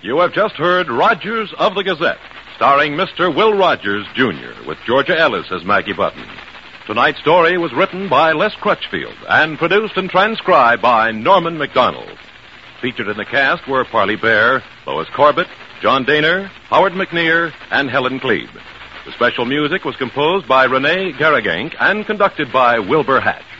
You have just heard Rogers of the Gazette, starring Mr. Will Rogers, Jr., with Georgia Ellis as Maggie Button. Tonight's story was written by Les Crutchfield and produced and transcribed by Norman MacDonald. Featured in the cast were Parley Bear, Lois Corbett, John Daner, Howard McNear, and Helen Klebe. The special music was composed by Renee Garrigank and conducted by Wilbur Hatch.